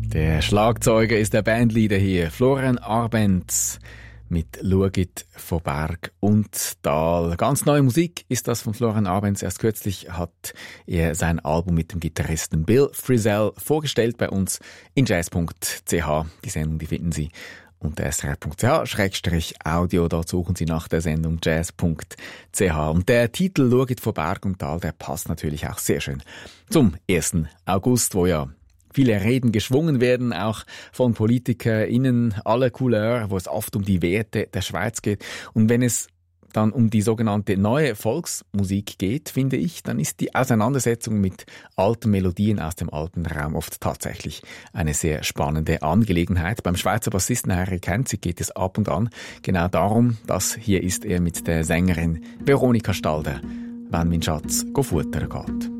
Der Schlagzeuger ist der Bandleader hier, Florian Arbenz mit «Schaut von Berg und Tal». Ganz neue Musik ist das von Florian Arbenz. Erst kürzlich hat er sein Album mit dem Gitarristen Bill Frisell vorgestellt bei uns in jazz.ch. Die Sendung, die finden Sie unter srf.ch/audio. Dort suchen Sie nach der Sendung jazz.ch. Und der Titel «Schaut von Berg und Tal», der passt natürlich auch sehr schön zum 1. August, wo ja viele Reden geschwungen werden, auch von PolitikerInnen aller Couleur, wo es oft um die Werte der Schweiz geht. Und wenn es dann um die sogenannte neue Volksmusik geht, finde ich, dann ist die Auseinandersetzung mit alten Melodien aus dem alten Raum oft tatsächlich eine sehr spannende Angelegenheit. Beim Schweizer Bassisten Harry Kenzig geht es ab und an genau darum. Das hier ist er mit der Sängerin Veronika Stalder, «Wenn mein Schatz go futtern geht».